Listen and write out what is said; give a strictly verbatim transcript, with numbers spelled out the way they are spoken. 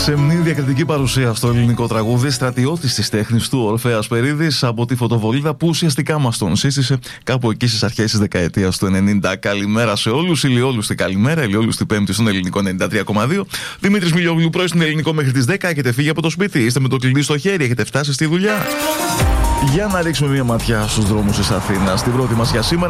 Σεμνή διακριτική παρουσία στο ελληνικό τραγούδι, στρατιώτης της τέχνης του Ορφέας Περίδης από τη φωτοβολίδα που ουσιαστικά μας τον σύστησε κάπου εκεί στις αρχές της δεκαετίας του ενενήντα. Καλημέρα σε όλους, ηλιόλουστη καλημέρα, ηλιόλουστη Πέμπτη στον ελληνικό ενενήντα τρία κόμμα δύο. Δημήτρης Μιλιόγλου, πρωί στον ελληνικό μέχρι τις δέκα. Έχετε φύγει από το σπίτι, είστε με το κλειδί στο χέρι, έχετε φτάσει στη δουλειά. Για να ρίξουμε μια ματιά στους δρόμους της Αθήνας. Την πρώτη μας για σήμερα.